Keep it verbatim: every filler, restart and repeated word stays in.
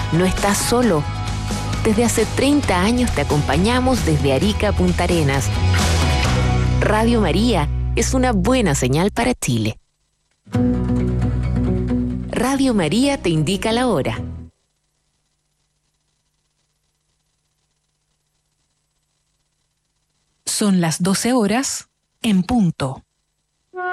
No estás solo. Desde hace treinta años te acompañamos desde Arica a Punta Arenas. Radio María es una buena señal para Chile. Radio María te indica la hora. Son las doce horas en punto.